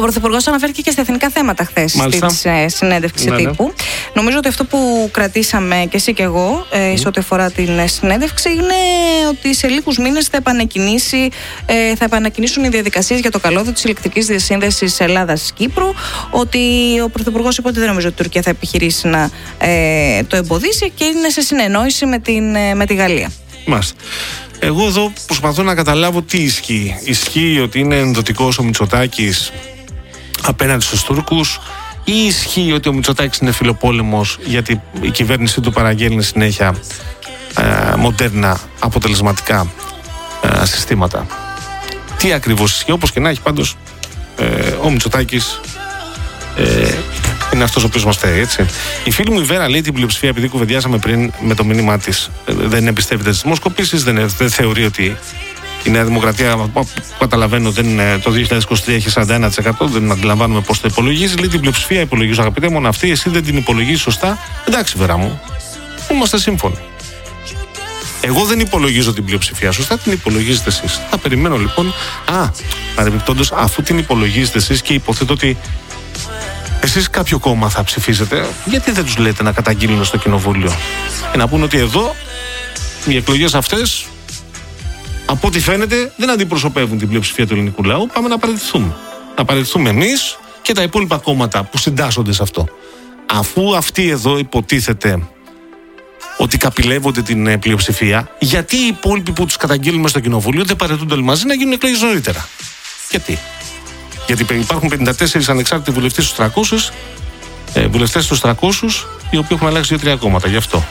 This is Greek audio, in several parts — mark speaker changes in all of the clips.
Speaker 1: Πρωθυπουργός αναφέρθηκε και στα εθνικά θέματα χθες στη συνέντευξη τύπου. Νομίζω ότι αυτό που κρατήσαμε και εσύ και εγώ σε ό,τι αφορά την συνέντευξη είναι ότι σε λίγους μήνες θα επανακινήσουν οι διαδικασίες για το καλώδιο της ηλεκτρικής διασύνδεσης Ελλάδας-Κύπρου. Ότι ο Πρωθυπουργός είπε ότι δεν νομίζω ότι η Τουρκία θα επιχειρήσει να το εμποδίσει και είναι σε συνεννόηση με τη Γαλλία.
Speaker 2: Μάλιστα. Εγώ εδώ προσπαθώ να καταλάβω τι ισχύει. Ισχύει ότι είναι ενδοτικός ο Μητσοτάκης απέναντι στους Τούρκους, ή ισχύει ότι ο Μητσοτάκης είναι φιλοπόλεμος γιατί η κυβέρνησή του παραγγέλνει συνέχεια μοντέρνα, αποτελεσματικά συστήματα? Τι ακριβώς ισχύει? Όπως και να έχει, πάντως ο Μητσοτάκης είναι αυτός ο οποίος μας θέλει, έτσι. Η φίλη μου η Βέρα λέει την πλειοψηφία, επειδή κουβεντιάσαμε πριν με το μήνυμά της, δεν εμπιστεύεται τις δημοσκοπήσεις, δεν θεωρεί ότι η Νέα Δημοκρατία, που καταλαβαίνω, το 2023 έχει 41%, δεν αντιλαμβάνουμε πώς το υπολογίζει. Λέει την πλειοψηφία υπολογίζω, αγαπητέ, μόνο αυτή, εσύ δεν την υπολογίζεις σωστά. Εντάξει, Βέρα μου, είμαστε σύμφωνοι. Εγώ δεν υπολογίζω την πλειοψηφία σωστά, την υπολογίζετε εσείς. Θα περιμένω λοιπόν. Παρεμπιπτόντως, αφού την υπολογίζετε εσείς και υποθέτω ότι εσείς κάποιο κόμμα θα ψηφίσετε, γιατί δεν τους λέτε να καταγγείλουν στο κοινοβούλιο και να πούνε ότι εδώ οι εκλογές αυτές, από ό,τι φαίνεται, δεν αντιπροσωπεύουν την πλειοψηφία του ελληνικού λαού. Πάμε να παραιτηθούμε. Να παραιτηθούμε εμείς και τα υπόλοιπα κόμματα που συντάσσονται σε αυτό. Αφού αυτοί εδώ υποτίθεται ότι καπηλεύονται την πλειοψηφία, γιατί οι υπόλοιποι που τους καταγγείλουμε στο κοινοβούλιο δεν παραιτούνται όλοι μαζί να γίνουν εκλογές νωρίτερα? Γιατί? Γιατί υπάρχουν 54 ανεξάρτητοι βουλευτές στους 300, βουλευτές στους 300, οι οποίοι έχουν αλλάξει 2-3 κόμματα. Γι' αυτό.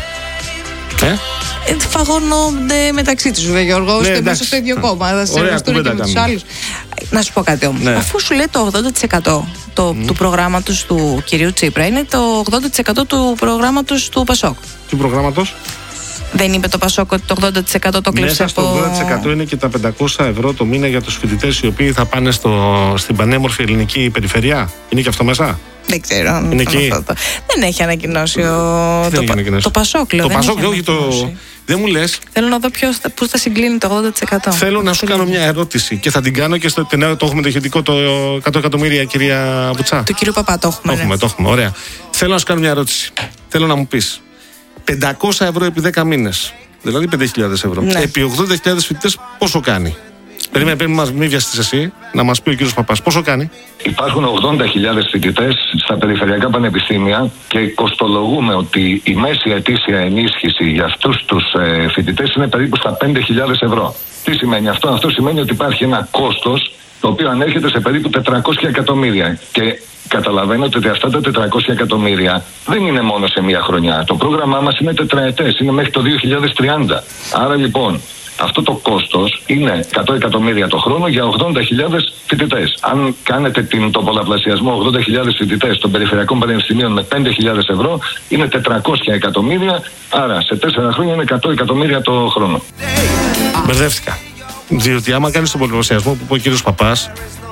Speaker 1: Φαγώνονται μεταξύ τους, βέβαια, Γιώργο, και μέσα στο ίδιο κόμμα. Θα συνεργαστούν και με τους άλλους. Να σου πω κάτι όμως. Αφού σου λέει το 80% του προγράμματος του κυρίου Τσίπρα είναι το 80% του προγράμματος του Πασόκ.
Speaker 2: Του προγράμματος?
Speaker 1: Δεν είπε το Πασόκ ότι το 80% το κλέψε?
Speaker 2: Μέσα στο 80% είναι και τα 500 ευρώ το μήνα για τους φοιτητές οι οποίοι θα πάνε στην πανέμορφη ελληνική περιφερειά. Είναι και αυτό μέσα?
Speaker 1: Δεν ξέρω.
Speaker 2: Είναι εκεί.
Speaker 1: Δεν έχει ανακοινώσει το Πασόκ.
Speaker 2: Το Πασόκ, όχι το. Δεν μου λες.
Speaker 1: Θέλω να δω πού θα συγκλίνει το 80%.
Speaker 2: Θέλω να σου κάνω μια ερώτηση και θα την κάνω και το έχουμε το ηχητικό, το 100 εκατομμύρια, κυρία Βουτσά.
Speaker 1: Του κυρίου Παπά το έχουμε.
Speaker 2: Το έχουμε, ωραία. Θέλω να σου κάνω μια ερώτηση. Θέλω να μου πεις 500 ευρώ επί 10 μήνες, δηλαδή 5.000 ευρώ. Ναι. Επί 80.000 φοιτητές πόσο κάνει? Περίμενε, μην βιαστείς εσύ, να μας πει ο κύριος Παπάς πόσο κάνει.
Speaker 3: Υπάρχουν 80.000 φοιτητές στα περιφερειακά πανεπιστήμια και κοστολογούμε ότι η μέση ετήσια ενίσχυση για αυτούς τους φοιτητές είναι περίπου στα 5.000 ευρώ. Τι σημαίνει αυτό? Αυτό σημαίνει ότι υπάρχει ένα κόστος το οποίο ανέρχεται σε περίπου 400 εκατομμύρια. Και καταλαβαίνετε ότι αυτά τα 400 εκατομμύρια δεν είναι μόνο σε μία χρονιά. Το πρόγραμμά μας είναι τετραετές, είναι μέχρι το 2030. Άρα λοιπόν, αυτό το κόστος είναι 100 εκατομμύρια το χρόνο για 80.000 φοιτητές. Αν κάνετε το πολλαπλασιασμό 80.000 φοιτητές των περιφερειακών πανεπιστημίων με 5.000 ευρώ, είναι 400 εκατομμύρια. Άρα σε 4 χρόνια είναι 100 εκατομμύρια το χρόνο.
Speaker 2: Μπερδεύτηκα. Διότι άμα κάνεις τον πολλαπλασιασμό που είπε ο κύριος Παπάς,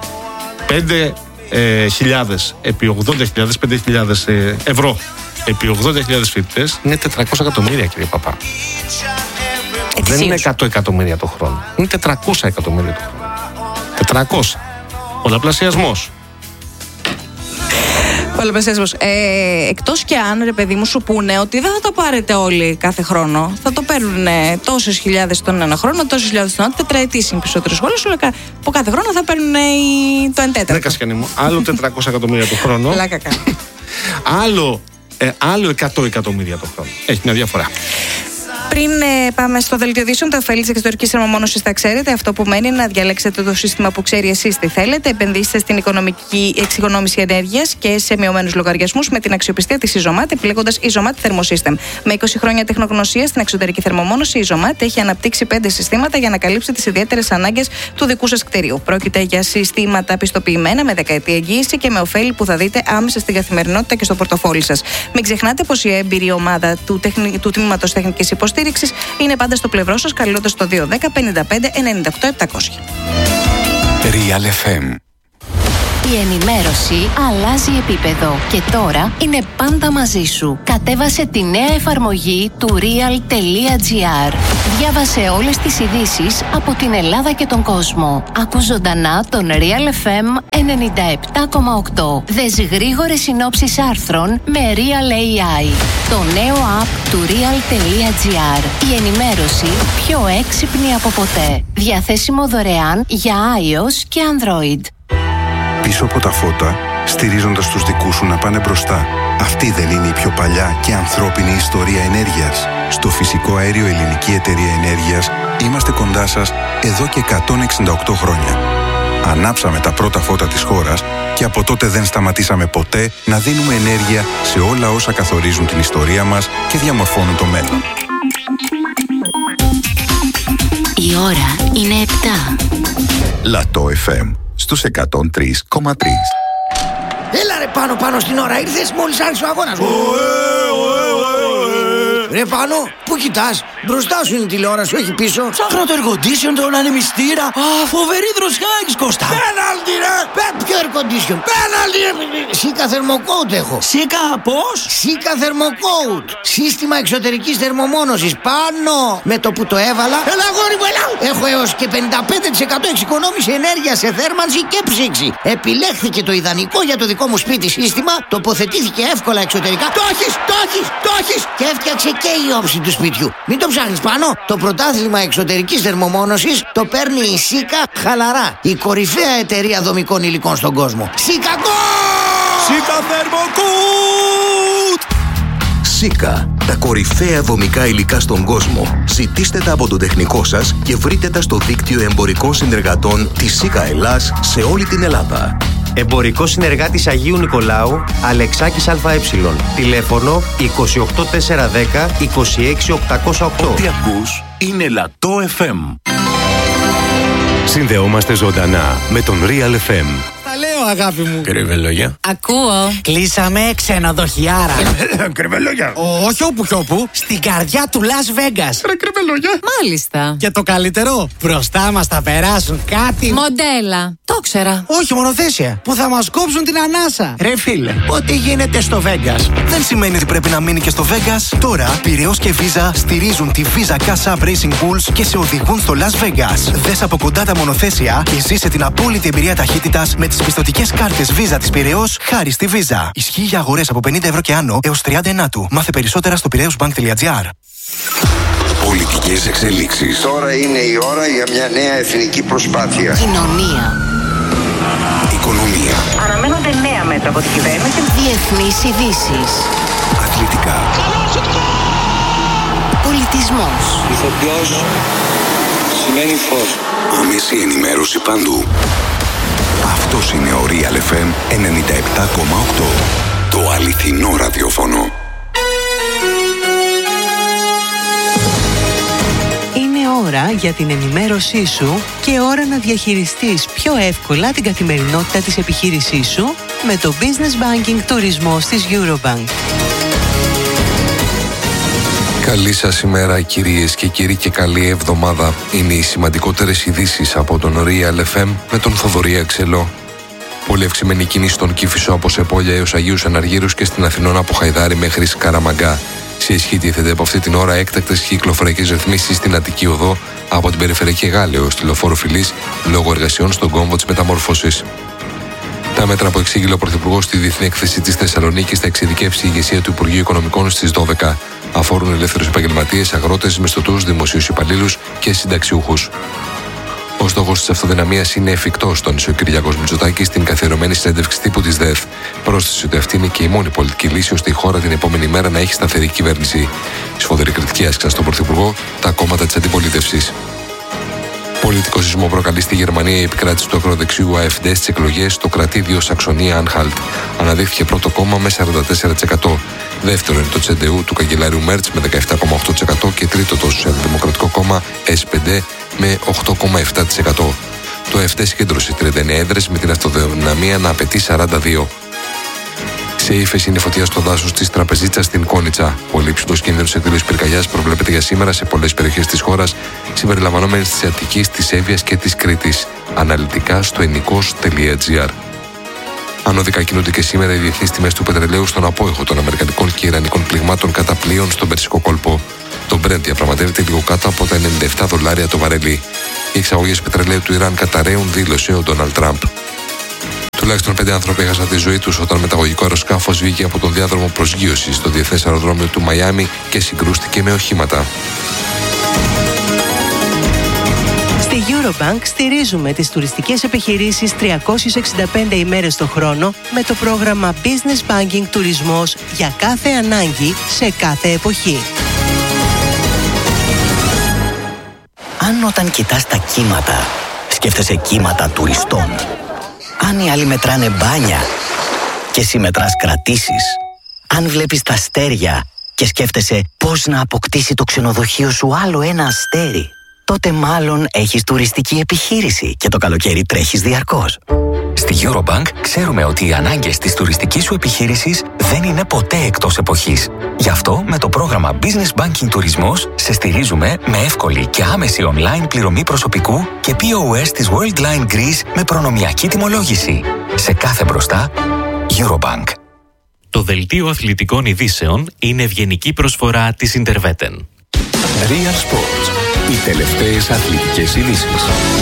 Speaker 2: 5.000 επί 80.000, 5.000 ευρώ επί 80.000 φοιτητές είναι 400 εκατομμύρια, κύριε Παπά. Δεν είναι 100 εκατομμύρια το χρόνο. Είναι 400 εκατομμύρια το χρόνο. 400. Πολλαπλασιασμός.
Speaker 1: Πολλαπλασιασμός. Εκτός και αν, ρε παιδί μου, σου πούνε ότι δεν θα το πάρετε όλοι κάθε χρόνο. Θα το παίρνουν τόσες χιλιάδες τον ένα χρόνο, τόσες χιλιάδες τον άλλο. Τετραετής είναι περισσότερες σχολές. Από κάθε χρόνο θα παίρνουν το 1/4.
Speaker 2: Ναι, Κασιανή μου. Άλλο 400 εκατομμύρια το χρόνο. Άλλο 100 εκατομμύρια το χρόνο. Έχει μια διαφορά.
Speaker 1: Πριν πάμε στο δελτίο ειδήσεων, τα ωφέλη της εξωτερικής θερμομόνωσης τα ξέρετε. Αυτό που μένει είναι να διαλέξετε το σύστημα που ξέρει εσείς τι θέλετε. Επενδύστε στην οικονομική εξοικονόμηση ενέργειας και σε μειωμένους λογαριασμούς με την αξιοπιστία της Isomat, επιλέγοντας Isomat Thermosystem. Με 20 χρόνια τεχνογνωσία στην εξωτερική θερμομόνωση, η Isomat έχει αναπτύξει 5 συστήματα για να καλύψει τις ιδιαίτερες ανάγκες του δικού σας κτηρίου. Πρόκειται για συστήματα πιστοποιημένα με δεκαετή εγγύηση και με ωφέλη που θα δείτε άμεσα στην καθημερινότητα και στο πορτοφόλι σας. Μην ξεχνάτε πως η έμπειρη ομάδα του Τμήματος Τεχνικής Υποστήριξης είναι πάντα στο πλευρό σας, καλώντας το 210 55 98 700.
Speaker 4: Real FM. Η ενημέρωση αλλάζει επίπεδο και τώρα είναι πάντα μαζί σου. Κατέβασε τη νέα εφαρμογή του real.gr. Διάβασε όλες τις ειδήσεις από την Ελλάδα και τον κόσμο. Ακού ζωντανά τον Real FM 97,8. Δες γρήγορες συνόψεις άρθρων με Real AI. Το νέο app του real.gr. Η ενημέρωση πιο έξυπνη από ποτέ. Διαθέσιμο δωρεάν για iOS και Android.
Speaker 5: Πίσω από τα φώτα, στηρίζοντας τους δικούς σου να πάνε μπροστά. Αυτή δεν είναι η πιο παλιά και ανθρώπινη ιστορία ενέργειας? Στο Φυσικό Αέριο Ελληνική Εταιρεία Ενέργειας είμαστε κοντά σας εδώ και 168 χρόνια. Ανάψαμε τα πρώτα φώτα της χώρας και από τότε δεν σταματήσαμε ποτέ να δίνουμε ενέργεια σε όλα όσα καθορίζουν την ιστορία μας και διαμορφώνουν το μέλλον.
Speaker 4: Η ώρα είναι 7.
Speaker 5: Λατό FM στους 103,3.
Speaker 6: Έλα ρε πάνω στην ώρα, ήρθες μόλις άρχισε ο αγώνας. Ρε πάνω, πού κοιτάς? Μπροστά σου είναι η τηλεόραση, όχι πίσω.
Speaker 7: Ψάχνω το air condition, τον ανεμιστήρα. Α, φοβερή δροσιά έχεις, Κώστα.
Speaker 6: Πέναλτι ρε! Ποιο air condition? Πέναλτι ρε! Σίκα θερμοκόουτ έχω.
Speaker 7: Σίκα πώς?
Speaker 6: Σίκα θερμοκόουτ. Σύστημα εξωτερικής θερμομόνωσης. Πάνω! Με το που το έβαλα. Έλα αγόρι μου, έλα! Έχω έως και 55% εξοικονόμηση ενέργεια σε θέρμανση και ψήξη. Επιλέχθηκε το ιδανικό για το δικό μου σπίτι σύστημα. Τοποθετήθηκε εύκολα εξωτερικά. Το έχεις! Και έφτιαξε και η όψη του σπιτιού. Μην το ψάχνεις πάνω. Το πρωτάθλημα εξωτερικής θερμομόνωσης το παίρνει η Σίκα χαλαρά. Η κορυφαία εταιρεία δομικών υλικών στον κόσμο. Σίκα
Speaker 7: Θερμοκούτ!
Speaker 8: Σίκα, τα κορυφαία δομικά υλικά στον κόσμο. Ζητήστε τα από τον τεχνικό σας και βρείτε τα στο δίκτυο εμπορικών συνεργατών της Σίκα Ελλάς σε όλη την Ελλάδα.
Speaker 9: Εμπορικός συνεργάτης Αγίου Νικολάου, Αλεξάκης ΑΕ. Τηλέφωνο 28410 26808.
Speaker 8: Ό,τι ακούς είναι Λατό FM.
Speaker 10: Συνδεόμαστε ζωντανά με τον Real FM.
Speaker 7: Τα λέω αγάπη μου.
Speaker 10: Κρυβελόγια.
Speaker 4: Ακούω.
Speaker 7: Κλείσαμε ξενοδοχιάρα.
Speaker 10: Κρυβελόγια.
Speaker 7: Όχι όπου, στην καρδιά του Las Vegas.
Speaker 10: Ρε κρυβελόγια.
Speaker 4: Μάλιστα.
Speaker 7: Και το καλύτερο, μπροστά μας θα περάσουν κάτι.
Speaker 4: Μοντέλα. Το ξέρα.
Speaker 7: Όχι μονοθέσια, που θα μας κόψουν την ανάσα.
Speaker 11: Ρε φίλε, ό,τι γίνεται στο Vegas δεν σημαίνει ότι πρέπει να μείνει και στο Vegas. Τώρα, Πειραιώς και Visa στηρίζουν τη Visa Cash App Racing Pools και σε οδηγούν στο Las Vegas. Δες από κοντά τα μονοθέσια και ζήσε την απόλυτη εμπειρία ταχύτητας με τις πιστωτικές κάρτες Visa της Πειραιώς χάρη στη Visa. Ισχύει για αγορές από 50 ευρώ και άνω έως 39. Μάθε περισσότερα στο piraeusbank.gr.
Speaker 5: Πολιτικές εξελίξεις.
Speaker 12: Τώρα είναι η ώρα για μια νέα εθνική προσπάθεια.
Speaker 4: Κοινωνία.
Speaker 5: Οικονομία.
Speaker 13: Αναμένονται νέα μέτρα από την κυβέρνηση.
Speaker 4: Διεθνείς ειδήσεις.
Speaker 5: Αθλητικά.
Speaker 4: Πολιτισμός.
Speaker 12: Ηθοποιός σημαίνει φως.
Speaker 5: Άμεση ενημέρωση παντού. Αυτός είναι ο Real FM 97,8. Το αληθινό ραδιόφωνο.
Speaker 14: Είναι ώρα για την ενημέρωσή σου και ώρα να διαχειριστείς πιο εύκολα την καθημερινότητα της επιχείρησής σου με το Business Banking Τουρισμός της Eurobank.
Speaker 15: Καλή σας ημέρα κυρίες και κύριοι και καλή εβδομάδα. Είναι οι σημαντικότερες ειδήσεις από τον Real FM με τον Θοδωρή Αξελό. Πολύ αυξημένη κίνηση στον Κήφισο από Σεπόλια έως Αγίους Αναργύρους και στην Αθηνών από Χαϊδάρη μέχρι Σκαραμαγκά. Σε ισχύ τίθεται από αυτή την ώρα έκτακτες κυκλοφοριακές ρυθμίσεις στην Αττική Οδό από την Περιφερειακή Γάλλη έως τη Λεωφόρο Φιλής λόγω εργασιών στον κόμβο της μεταμόρφωσης. Τα μέτρα που εξήγηλε ο Πρωθυπουργός στη Διεθνή Έκθεση της Θεσσαλονίκης θα εξειδικεύσει η ηγεσία του Υπουργείου Οικονομικών στις 12. Αφορούν ελεύθερους επαγγελματίες, αγρότες, μισθωτούς, δημοσίους υπαλλήλους και συνταξιούχους. Ο στόχος της αυτοδυναμίας είναι εφικτός, τόνισε ο Κυριάκος Μητσοτάκης στην καθιερωμένη συνέντευξη τύπου της ΔΕΘ. Πρόσθεσε ότι αυτή είναι και η μόνη πολιτική λύση ώστε η χώρα την επόμενη μέρα να έχει σταθερή κυβέρνηση. Σφοδρή κριτική άσκησαν στον Πρωθυπουργό τα κόμματα της αντιπολίτευσης. Πολιτικό σεισμό προκαλεί στη Γερμανία η επικράτηση του ακροδεξιού AfD στις εκλογές στο κρατήδιο Σαξονία-Ανχάλτ. Αναδείχθηκε πρώτο κόμμα με 44%. Δεύτερο είναι το CDU του καγκελάριου Μέρτς με 17,8% και τρίτο το Σοσιαλδημοκρατικό κόμμα SPD με 8,7%. Το AfD συγκέντρωσε 39 έδρες με την αυτοδυναμία να απαιτεί 42. Σε ύφεση είναι φωτιά στο δάσος της Τραπεζίτσας στην Κόνιτσα. Πολύ υψηλός κίνδυνος εκδήλωσης πυρκαγιάς προβλέπεται για σήμερα σε πολλές περιοχές της χώρας, συμπεριλαμβανομένης της Αττικής, της Εύβοιας και της Κρήτης. Αναλυτικά στο ενικός.gr. Ανώδικα κινούνται και σήμερα οι διεθνείς τιμές του πετρελαίου στον απόϊχο των αμερικανικών και ιρανικών πληγμάτων κατά πλοίων στον Περσικό κόλπο. Το Brent διαπραγματεύεται λίγο κάτω από τα $97 το βαρέλι. Οι εξαγωγές πετρελαίου του Ιράν καταραίουν, δήλωσε ο Ντόναλντ Τραμπ. Τουλάχιστον 5 άνθρωποι έχασαν τη ζωή τους όταν μεταγωγικό αεροσκάφος βγήκε από τον διάδρομο προσγείωσης στο διεθνές αεροδρόμιο του Μαϊάμι και συγκρούστηκε με οχήματα.
Speaker 14: Στη Eurobank στηρίζουμε τις τουριστικές επιχειρήσεις 365 ημέρες το χρόνο με το πρόγραμμα Business Banking Τουρισμός για κάθε ανάγκη σε κάθε εποχή.
Speaker 16: Αν όταν κοιτάς τα κύματα, σκέφτεσαι κύματα τουριστών. Αν οι άλλοι μετράνε μπάνια και εσύ μετράς κρατήσεις. Αν βλέπεις τα αστέρια και σκέφτεσαι πώς να αποκτήσει το ξενοδοχείο σου άλλο ένα αστέρι, τότε μάλλον έχεις τουριστική επιχείρηση και το καλοκαίρι τρέχεις διαρκώς.
Speaker 17: Στη Eurobank ξέρουμε ότι οι ανάγκες της τουριστικής σου επιχείρησης δεν είναι ποτέ εκτός εποχής. Γι' αυτό με το πρόγραμμα Business Banking Τουρισμός σε στηρίζουμε με εύκολη και άμεση online πληρωμή προσωπικού και POS της Worldline Greece με προνομιακή τιμολόγηση. Σε κάθε μπροστά, Eurobank.
Speaker 18: Το δελτίο αθλητικών ειδήσεων είναι ευγενική προσφορά της Interveten.
Speaker 10: Real Sports. Οι τελευταίες αθλητικές ειδήσεις.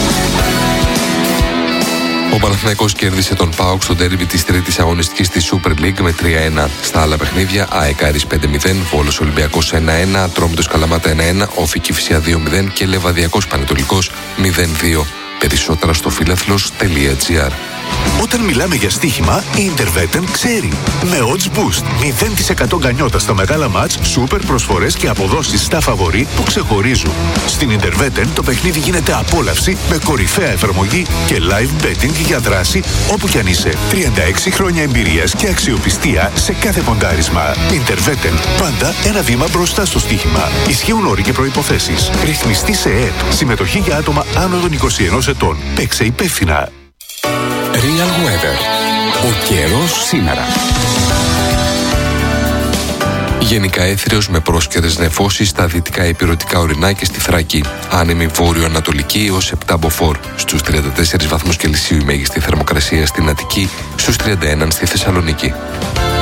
Speaker 15: Ο Παναθηναϊκός κέρδισε τον ΠΑΟΚ στο ντέρμπι της τρίτης αγωνιστικής της Super League με 3-1. Στα άλλα παιχνίδια, ΑΕΚ Άρης 5-0, Βόλος Ολυμπιακός 1-1, Ατρόμητος Καλαμάτα 1-1, Όφη Κηφισιά 2-0 και Λεβαδιακός Πανετολικός 0-2. Περισσότερα στο φιλάθλος.gr.
Speaker 19: Όταν μιλάμε για στοίχημα, η Interveten ξέρει. Με odds boost, 0% γκανιότα στα μεγάλα μάτς, σούπερ προσφορές και αποδόσεις στα φαβορί που ξεχωρίζουν. Στην Interveten το παιχνίδι γίνεται απόλαυση με κορυφαία εφαρμογή και live betting για δράση όπου κι αν είσαι. 36 χρόνια εμπειρίας και αξιοπιστία σε κάθε ποντάρισμα. Interveten, πάντα ένα βήμα μπροστά στο στοίχημα. Ισχύουν όροι και προϋποθέσεις. Ρυθμιστή σε ΕΕΠ. Συμμετοχή για άτομα άνω των 21 ετών. Παίξε υπεύθυνα.
Speaker 10: Real Weather. Ο καιρός σήμερα.
Speaker 15: Γενικά έθριος με πρόσκαιρες νεφώσεις στα δυτικά ηπειρωτικά ορεινά και στη Θράκη. Άνεμη βόρειο-ανατολική έως 7 μποφόρ. Στους 34 βαθμούς Κελσίου η μέγιστη θερμοκρασία στην Αττική, στους 31 στη Θεσσαλονίκη.